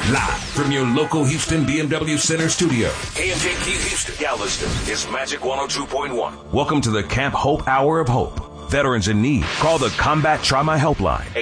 Live from your local Houston BMW Center studio. KMJQ Houston, Galveston is Magic 102.1. Welcome to the Camp Hope Hour of Hope. Veterans in need. Call the Combat Trauma Helpline,